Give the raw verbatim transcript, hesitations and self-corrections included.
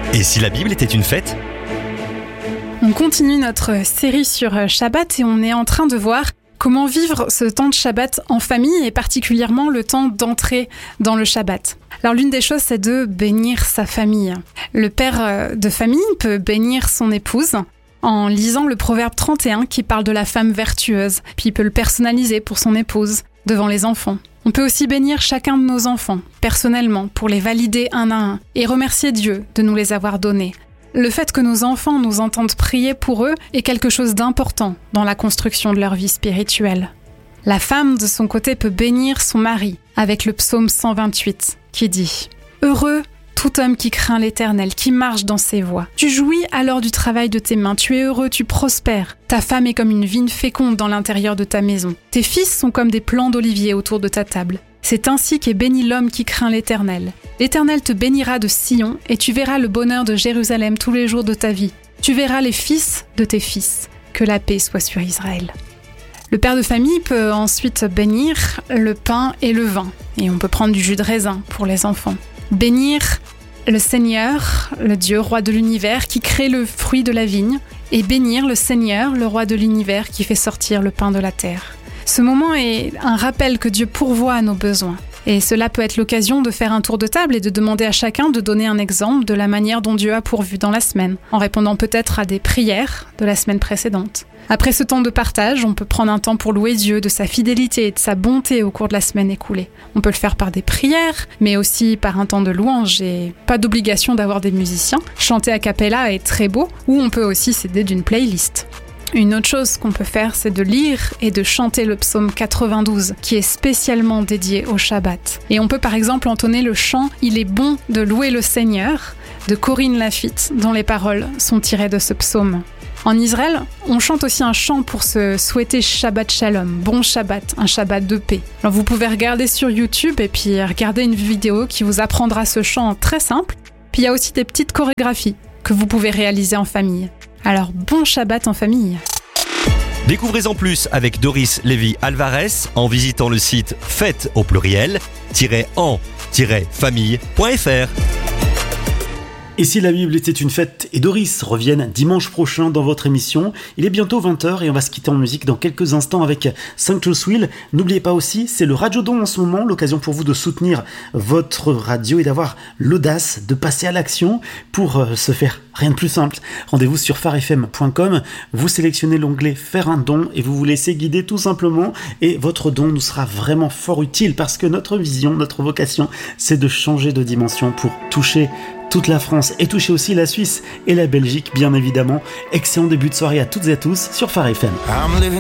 Et si la Bible était une fête ? On continue notre série sur Shabbat et on est en train de voir comment vivre ce temps de Shabbat en famille et particulièrement le temps d'entrer dans le Shabbat. Alors l'une des choses, c'est de bénir sa famille. Le père de famille peut bénir son épouse en lisant le proverbe trente et un qui parle de la femme vertueuse, puis il peut le personnaliser pour son épouse devant les enfants. On peut aussi bénir chacun de nos enfants, personnellement, pour les valider un à un et remercier Dieu de nous les avoir donnés. Le fait que nos enfants nous entendent prier pour eux est quelque chose d'important dans la construction de leur vie spirituelle. La femme, de son côté, peut bénir son mari avec le psaume cent vingt-huit qui dit « Heureux tout homme qui craint l'Éternel, qui marche dans ses voies. Tu jouis alors du travail de tes mains, tu es heureux, tu prospères. Ta femme est comme une vigne féconde dans l'intérieur de ta maison. Tes fils sont comme des plants d'olivier autour de ta table. C'est ainsi qu'est béni l'homme qui craint l'Éternel. L'Éternel te bénira de Sion, et tu verras le bonheur de Jérusalem tous les jours de ta vie. Tu verras les fils de tes fils. Que la paix soit sur Israël. » Le père de famille peut ensuite bénir le pain et le vin, et on peut prendre du jus de raisin pour les enfants. Bénir le Seigneur, le Dieu, roi de l'univers, qui crée le fruit de la vigne, et bénir le Seigneur, le roi de l'univers, qui fait sortir le pain de la terre. Ce moment est un rappel que Dieu pourvoit à nos besoins. Et cela peut être l'occasion de faire un tour de table et de demander à chacun de donner un exemple de la manière dont Dieu a pourvu dans la semaine, en répondant peut-être à des prières de la semaine précédente. Après ce temps de partage, on peut prendre un temps pour louer Dieu de sa fidélité et de sa bonté au cours de la semaine écoulée. On peut le faire par des prières, mais aussi par un temps de louange et pas d'obligation d'avoir des musiciens. Chanter a cappella est très beau, ou on peut aussi s'aider d'une playlist. Une autre chose qu'on peut faire, c'est de lire et de chanter le psaume quatre-vingt-douze, qui est spécialement dédié au Shabbat. Et on peut par exemple entonner le chant « Il est bon de louer le Seigneur » de Corinne Lafitte, dont les paroles sont tirées de ce psaume. En Israël, on chante aussi un chant pour se souhaiter Shabbat Shalom, bon Shabbat, un Shabbat de paix. Alors vous pouvez regarder sur YouTube et puis regarder une vidéo qui vous apprendra ce chant très simple. Puis il y a aussi des petites chorégraphies que vous pouvez réaliser en famille. Alors bon Shabbat en famille. Découvrez-en plus avec Doris Lévy-Alvarez en visitant le site fête au pluriel en famille point f r. Et si la Bible était une fête et Doris reviennent dimanche prochain dans votre émission, il est bientôt vingt heures et on va se quitter en musique dans quelques instants avec Sanctus Will. N'oubliez pas aussi, c'est le Radio Don en ce moment, l'occasion pour vous de soutenir votre radio et d'avoir l'audace de passer à l'action pour euh, se faire rien de plus simple. Rendez-vous sur phare f m point com, vous sélectionnez l'onglet Faire un don et vous vous laissez guider tout simplement et votre don nous sera vraiment fort utile parce que notre vision, notre vocation, c'est de changer de dimension pour toucher toute la France et toucher aussi la Suisse et la Belgique bien évidemment. Excellent début de soirée à toutes et à tous sur Phare F M.